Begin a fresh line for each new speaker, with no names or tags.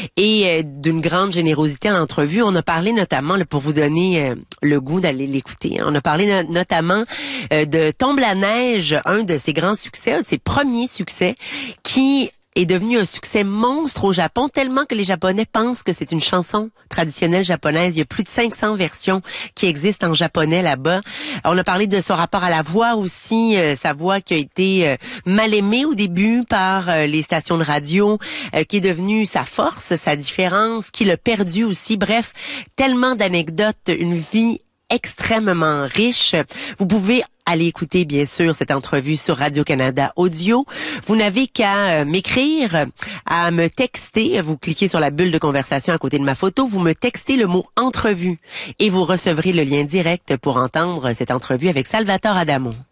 et d'une grande générosité à l'entrevue. On a parlé notamment, là, pour vous donner le goût d'aller l'écouter, hein, on a parlé notamment de Tombe la neige, un de ses grands succès, un de ses premiers succès, qui est devenu un succès monstre au Japon, tellement que les Japonais pensent que c'est une chanson traditionnelle japonaise. Il y a plus de 500 versions qui existent en japonais là-bas. On a parlé de son rapport à la voix aussi, sa voix qui a été mal aimée au début par les stations de radio, qui est devenue sa force, sa différence, qu'il a perdu aussi. Bref, tellement d'anecdotes, une vie extrêmement riche. Vous pouvez aller écouter, bien sûr, cette entrevue sur Radio-Canada Audio. Vous n'avez qu'à m'écrire, à me texter. Vous cliquez sur la bulle de conversation à côté de ma photo. Vous me textez le mot « entrevue » et vous recevrez le lien direct pour entendre cette entrevue avec Salvatore Adamo.